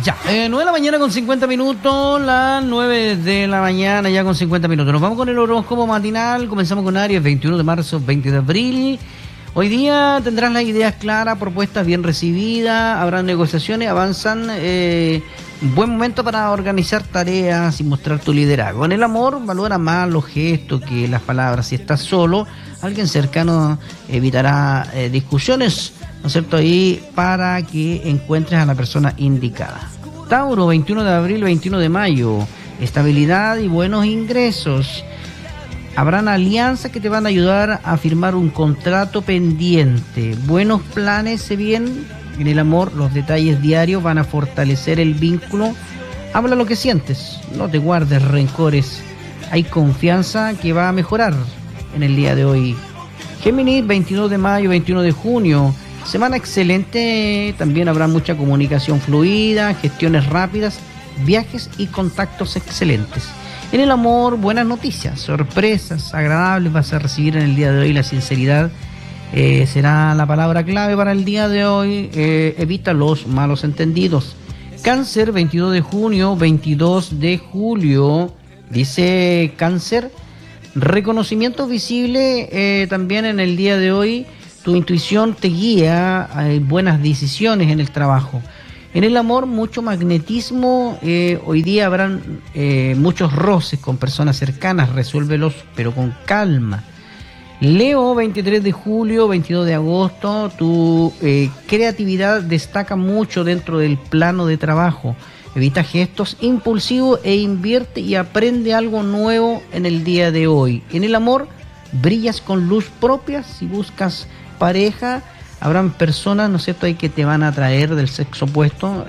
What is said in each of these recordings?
Ya, 9 de la mañana con 50 minutos, las 9 de la mañana ya con 50 minutos. Nos vamos con el horóscopo matinal, comenzamos con Aries, 21 de marzo, 20 de abril. Hoy día tendrás las ideas claras, propuestas bien recibidas, habrá negociaciones, avanzan, buen momento para organizar tareas y mostrar tu liderazgo. En el amor, valora más los gestos que las palabras. Si estás solo, alguien cercano evitará discusiones, ¿no es cierto?, ahí para que encuentres a la persona indicada. Tauro, 21 de abril, 21 de mayo, estabilidad y buenos ingresos. Habrán alianzas que te van a ayudar a firmar un contrato pendiente. Buenos planes se vienen. En el amor, los detalles diarios van a fortalecer el vínculo. Habla lo que sientes, no te guardes rencores. Hay confianza que va a mejorar en el día de hoy. Géminis, 22 de mayo, 21 de junio. Semana excelente, también habrá mucha comunicación fluida, gestiones rápidas, viajes y contactos excelentes. En el amor, buenas noticias, sorpresas agradables vas a recibir en el día de hoy. La sinceridad será la palabra clave para el día de hoy. Evita los malos entendidos. Cáncer, 22 de junio, 22 de julio. Dice Cáncer, reconocimiento visible también en el día de hoy. Tu intuición te guía a buenas decisiones en el trabajo. En el amor, mucho magnetismo. Hoy día habrán muchos roces con personas cercanas. Resuélvelos, pero con calma. Leo, 23 de julio, 22 de agosto. Tu creatividad destaca mucho dentro del plano de trabajo. Evita gestos impulsivos e invierte y aprende algo nuevo en el día de hoy. En el amor, brillas con luz propia. Si buscas pareja, habrán personas, ¿no es cierto?, ahí que te van a atraer del sexo opuesto.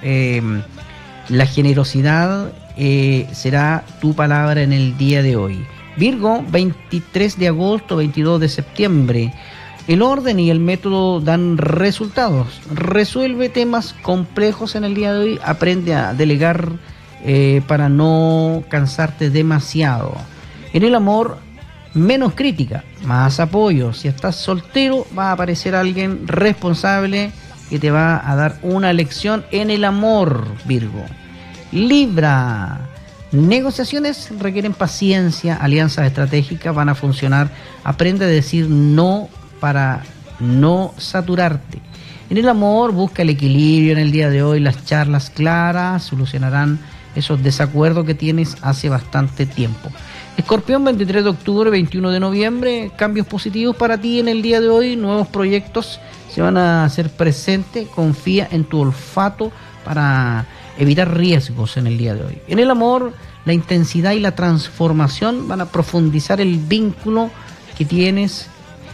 La generosidad será tu palabra en el día de hoy. Virgo, 23 de agosto, 22 de septiembre. El orden y el método dan resultados. Resuelve temas complejos en el día de hoy. Aprende a delegar para no cansarte demasiado. En el amor, menos crítica, más apoyo. Si estás soltero, va a aparecer alguien responsable que te va a dar una lección en el amor, Virgo. Libra, negociaciones requieren paciencia, alianzas estratégicas van a funcionar. Aprende a decir no para no saturarte. En el amor, busca el equilibrio en el día de hoy. Las charlas claras solucionarán esos desacuerdos que tienes hace bastante tiempo. Escorpión, 23 de octubre, 21 de noviembre, cambios positivos para ti en el día de hoy, nuevos proyectos se van a hacer presentes, confía en tu olfato para evitar riesgos en el día de hoy. En el amor, la intensidad y la transformación van a profundizar el vínculo que tienes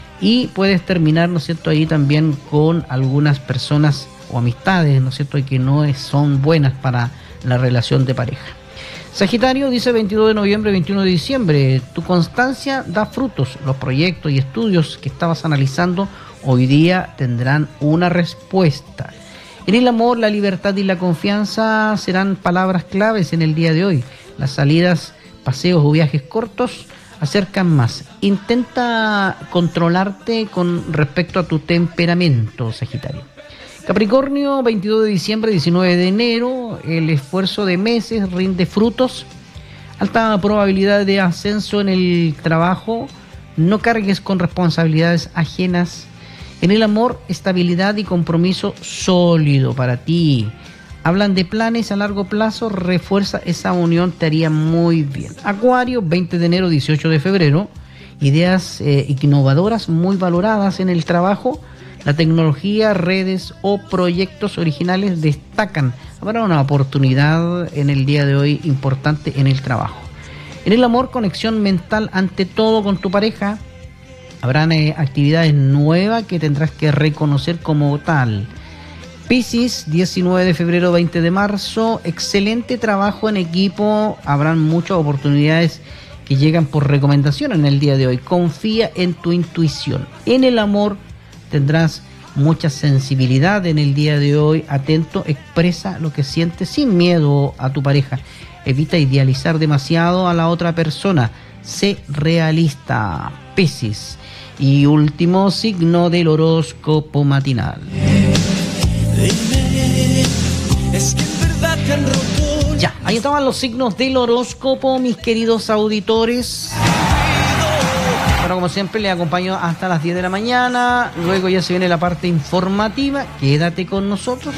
y puedes terminar, ¿no es cierto?, ahí también con algunas personas o amistades, ¿no es cierto?, que no son buenas para la relación de pareja. Sagitario, dice 22 de noviembre, 21 de diciembre, tu constancia da frutos. Los proyectos y estudios que estabas analizando hoy día tendrán una respuesta. En el amor, la libertad y la confianza serán palabras claves en el día de hoy. Las salidas, paseos o viajes cortos acercan más. Intenta controlarte con respecto a tu temperamento, Sagitario. Capricornio, 22 de diciembre, 19 de enero, el esfuerzo de meses rinde frutos, alta probabilidad de ascenso en el trabajo, no cargues con responsabilidades ajenas. En el amor, estabilidad y compromiso sólido para ti. Hablan de planes a largo plazo, refuerza esa unión, te haría muy bien. Acuario, 20 de enero, 18 de febrero, ideas innovadoras muy valoradas en el trabajo. La tecnología, redes o proyectos originales destacan. Habrá una oportunidad en el día de hoy importante en el trabajo. En el amor, conexión mental ante todo con tu pareja. Habrán actividades nuevas que tendrás que reconocer como tal. Piscis, 19 de febrero, 20 de marzo. Excelente trabajo en equipo. Habrán muchas oportunidades que llegan por recomendación en el día de hoy. Confía en tu intuición. En el amor, tendrás mucha sensibilidad en el día de hoy. Atento, expresa lo que sientes sin miedo a tu pareja. Evita idealizar demasiado a la otra persona. Sé realista, Piscis. Y último signo del horóscopo matinal. Dime, es que en verdad Ya, ahí estaban los signos del horóscopo, mis queridos auditores. Bueno, como siempre, les acompaño hasta las 10 de la mañana. Luego ya se viene la parte informativa. Quédate con nosotros.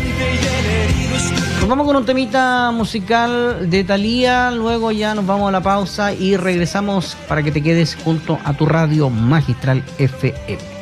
Nos vamos con un temita musical de Thalía. Luego ya nos vamos a la pausa y regresamos para que te quedes junto a tu radio Magistral FM.